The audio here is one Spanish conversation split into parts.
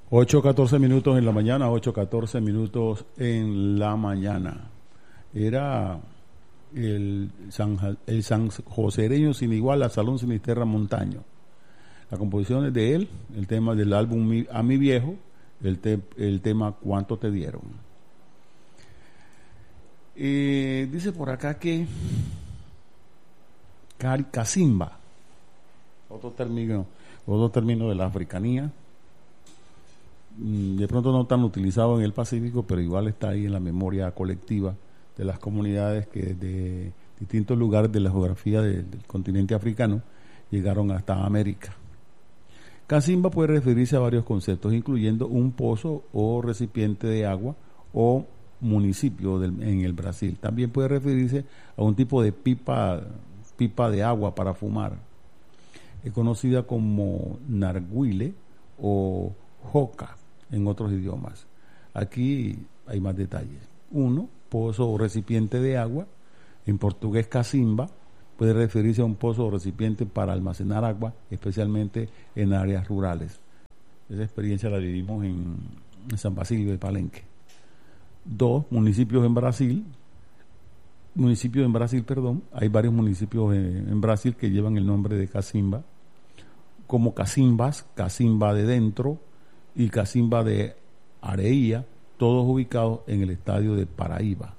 8:14 minutos en la mañana, 8:14 minutos en la mañana. Era el San Josereño sin igual, a Salón Sinisterra Montaño. La composición es de él, el tema del álbum A mi viejo, el tema ¿Cuánto te dieron? Dice por acá que Cacimba, otro término de la africanía, de pronto no tan utilizado en el Pacífico, pero igual está ahí en la memoria colectiva de las comunidades que de distintos lugares de la geografía del continente africano llegaron hasta América. Cacimba puede referirse a varios conceptos, incluyendo un pozo o recipiente de agua o municipio en el Brasil. También puede referirse a un tipo de pipa de agua para fumar. Es conocida como narguile o joca en otros idiomas. Aquí hay más detalles. 1. Pozo o recipiente de agua. En portugués, cacimba puede referirse a un pozo o recipiente para almacenar agua, especialmente en áreas rurales. Esa experiencia la vivimos en San Basilio de Palenque. 2. Municipios en Brasil. Hay varios municipios en Brasil que llevan el nombre de Cacimba, como Cacimbas, Cacimba de Dentro y Cacimba de Areia, todos ubicados en el estadio de Paraíba.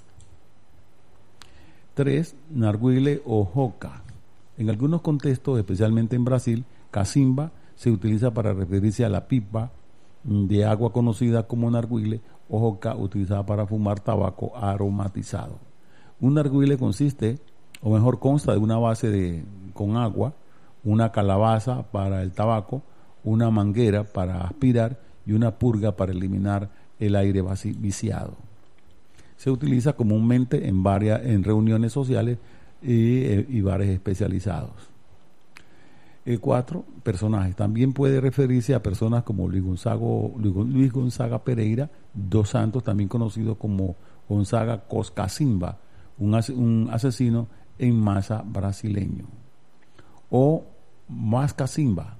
3. Narguile o joca. En algunos contextos, especialmente en Brasil, cacimba se utiliza para referirse a la pipa de agua conocida como narguile o joca, utilizada para fumar tabaco aromatizado. Un narguile consta de una base con agua, una calabaza para el tabaco, una manguera para aspirar y una purga para eliminar el aire viciado. Se utiliza comúnmente en reuniones sociales y bares especializados. 4. Personajes. También puede referirse a personas como Luis Gonzaga Pereira dos Santos, también conocido como Gonzaga Cacimba, un asesino en masa brasileño. O Mas Cachimba,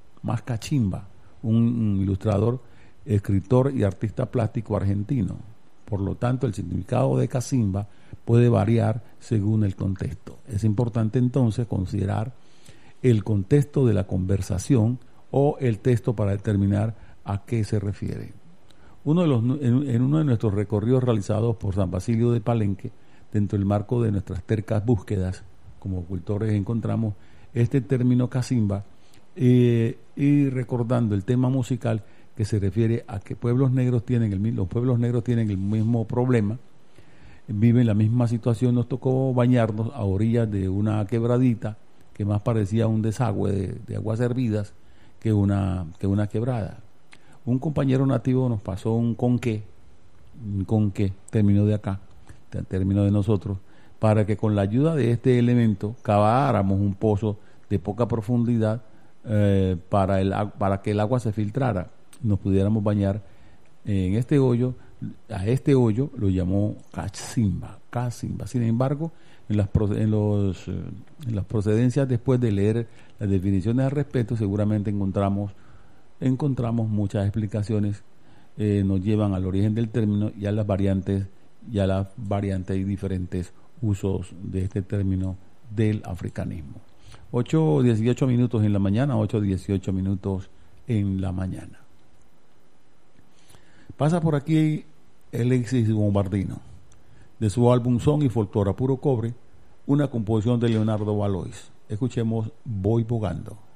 un ilustrador, escritor y artista plástico argentino. Por lo tanto, el significado de cacimba puede variar según el contexto. Es importante entonces considerar el contexto de la conversación o el texto para determinar a qué se refiere. En uno de nuestros recorridos realizados por San Basilio de Palenque, dentro del marco de nuestras tercas búsquedas como cultores, encontramos este término cacimba y recordando el tema musical que se refiere a que los pueblos negros tienen el mismo problema, viven la misma situación. Nos tocó bañarnos a orillas de una quebradita que más parecía un desagüe de aguas hervidas que una quebrada. Un compañero nativo nos pasó un conque, término de acá, término de nosotros, para que con la ayuda de este elemento caváramos un pozo de poca profundidad para que el agua se filtrara, nos pudiéramos bañar en este hoyo. A este hoyo lo llamó cacimba. Sin embargo, en las procedencias, después de leer las definiciones al respecto, seguramente encontramos muchas explicaciones, nos llevan al origen del término y a las variantes y diferentes usos de este término del africanismo. 8:18 minutos en la mañana, 8:18 minutos en la mañana. Pasa por aquí Alexis Bombardino, de su álbum Son y Folclore a Puro Cobre, una composición de Leonardo Valois. Escuchemos Voy Bogando.